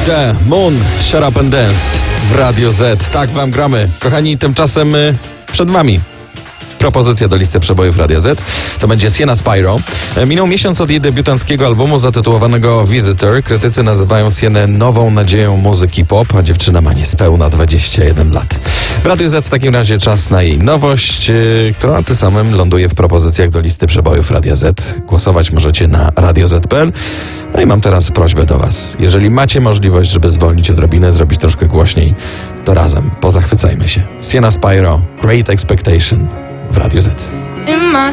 The Moon, Shut Up and Dance w Radio Z. Tak wam gramy. Kochani, tymczasem przed wami propozycja do listy przebojów Radia Z. To będzie Sienna Spyro. Minął miesiąc od jej debiutanckiego albumu zatytułowanego Visitor. Krytycy nazywają Siennę nową nadzieją muzyki pop, a dziewczyna ma niespełna 21 lat. W Radiu Z w takim razie czas na jej nowość, która tym samym ląduje w propozycjach do listy przebojów Radia Z. Głosować możecie na radioz.pl. No i mam teraz prośbę do was. Jeżeli macie możliwość, żeby zwolnić odrobinę, zrobić troszkę głośniej, to razem pozachwycajmy się. Sienna Spyro, Great Expectation w Radio Z. In my